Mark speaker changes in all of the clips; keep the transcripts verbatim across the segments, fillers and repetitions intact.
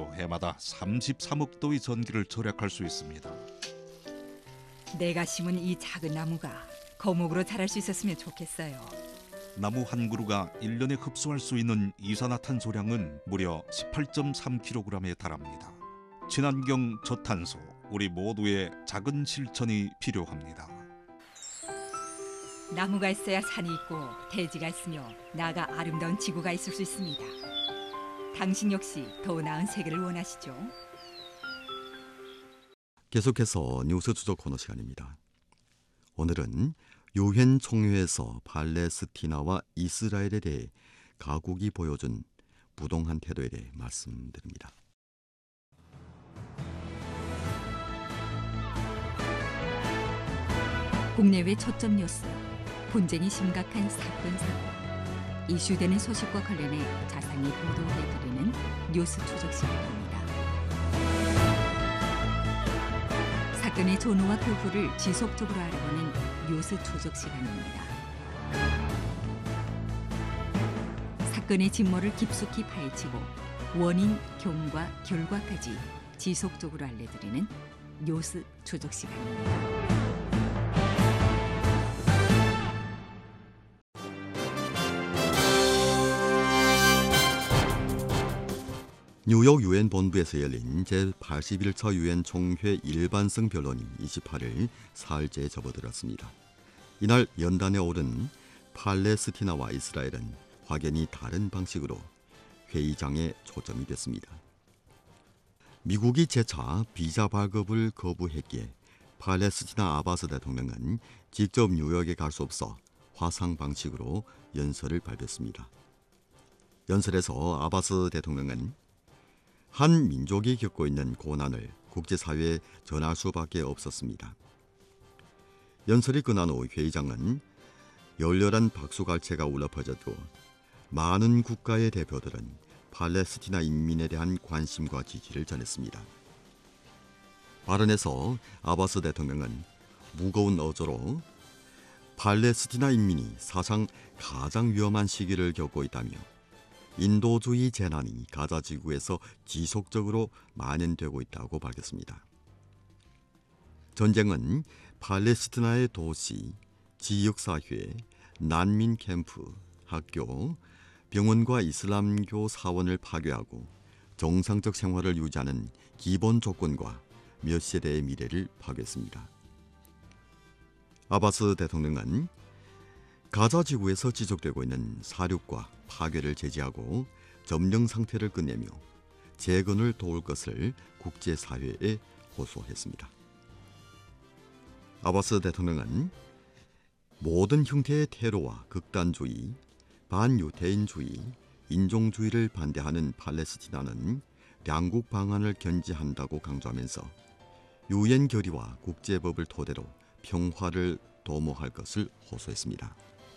Speaker 1: 기술로 해마다 삼십삼억 도의 전기를 절약할 수 있습니다.
Speaker 2: 내가 심은 이 작은 나무가 거목으로 자랄 수 있었으면 좋겠어요.
Speaker 1: 나무 한 그루가 일 년에 흡수할 수 있는 이산화탄소량은 무려 십팔 점 삼 킬로그램에 달합니다. 친환경 저탄소, 우리 모두의 작은 실천이 필요합니다.
Speaker 2: 나무가 있어야 산이 있고 대지가 있으며 나아가 아름다운 지구가 있을 수 있습니다. 당신 역시 더 나은 세계를 원하시죠?
Speaker 3: 계속해서 뉴스 추적 코너 시간입니다. 오늘은 유엔 총회에서 팔레스티나와 이스라엘에 대해 각국이 보여준 부동한 태도에 대해 말씀드립니다.
Speaker 2: 국내외 초점 뉴스, 분쟁이 심각한 사건 사고, 이슈되는 소식과 관련해 자세히 보도해드리는 뉴스 추적 시간입니다. 사건의 전후와 그 후를 지속적으로 알아보는 뉴스 추적 시간입니다. 사건의 진모를 깊숙이 파헤치고 원인, 경과, 결과까지 지속적으로 알려드리는 뉴스 추적 시간입니다.
Speaker 3: 뉴욕 유엔 본부에서 열린 제팔십일 차 유엔 총회 일반성 변론이 이십팔 일 사흘째에 접어들었습니다. 이날 연단에 오른 팔레스티나와 이스라엘은 확연히 다른 방식으로 회의장에 초점이 됐습니다. 미국이 재차 비자 발급을 거부했기에 팔레스티나 아바스 대통령은 직접 뉴욕에 갈 수 없어 화상 방식으로 연설을 발표했습니다. 연설에서 아바스 대통령은 한 민족이 겪고 있는 고난을 국제사회에 전할 수밖에 없었습니다. 연설이 끝난 후 회의장은 열렬한 박수갈채가 울려 퍼졌고 많은 국가의 대표들은 팔레스티나 인민에 대한 관심과 지지를 전했습니다. 발언에서 아바스 대통령은 무거운 어조로 팔레스티나 인민이 사상 가장 위험한 시기를 겪고 있다며 인도주의 재난이 가자 지구에서 지속적으로 만연되고 있다고 밝혔습니다. 전쟁은 팔레스티나의 도시, 지역사회, 난민 캠프, 학교, 병원과 이슬람교 사원을 파괴하고 정상적 생활을 유지하는 기본 조건과 몇 세대의 미래를 파괴했습니다. 아바스 대통령은 가자 지구에서 지속되고 있는 사륙과 파괴를 제지하고 점령 상태를 끝내며 재건을 도울 것을 국제사회에 호소했습니다. 아바스 대통령은 모든 형태의 테러와 극단주의, 반유대인주의, 인종주의를 반대하는 팔레스티나는 양국 방안을 견지한다고 강조하면서 유엔 결의와 국제법을 토대로 평화를 도모할 것을 호소했습니다.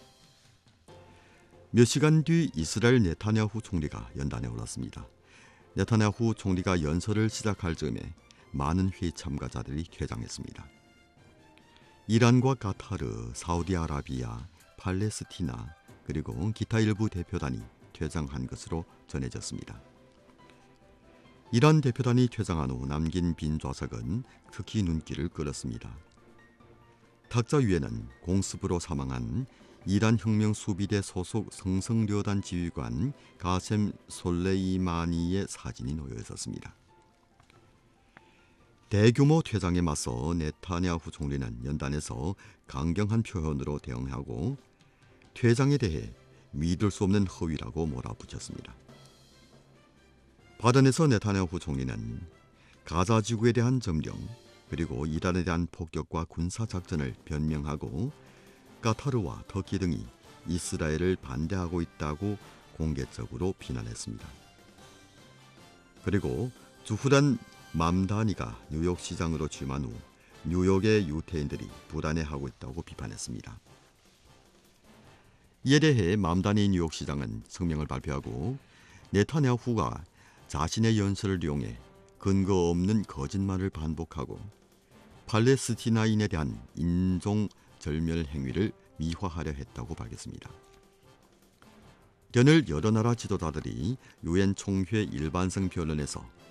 Speaker 3: 몇 시간 뒤 이스라엘 네타냐후 총리가 연단에 올랐습니다. 네타냐후 총리가 연설을 시작할 즈음에 많은 회의 참가자들이 퇴장했습니다. 이란과 카타르, 사우디아라비아, 팔레스티나 그리고 기타 일부 대표단이 퇴장한 것으로 전해졌습니다. 이란 대표단이 퇴장한 후 남긴 빈 좌석은 특히 눈길을 끌었습니다. 탁자 위에는 공습으로 사망한 이란 혁명 수비대 소속 성성려단 지휘관 가셈 솔레이마니의 사진이 놓여 있었습니다. 대규모 퇴장에 맞서 네타냐후 총리는 연단에서 강경한 표현으로 대응하고 퇴장에 대해 믿을 수 없는 허위라고 몰아붙였습니다. 발언에서 네타냐후 총리는 가자 지구에 대한 점령 그리고 이란에 대한 폭격과 군사작전을 변명하고 카타르와 터키 등이 이스라엘을 반대하고 있다고 공개적으로 비난했습니다. 그리고 주후란 맘다니가 뉴욕 시장으로 취임한 후 뉴욕의 유태인들이 불안해하고 있다고 비판했습니다. 이에 대해 맘다니 뉴욕 시장은 성명을 발표하고 네타냐후가 자신의 연설을 이용해 근거 없는 거짓말을 반복하고 팔레스티나인에 대한 인종 절멸 행위를 미화하려 했다고 밝혔습니다. 연일 여러 나라 지도자들이 유엔 총회 일반성 변론에서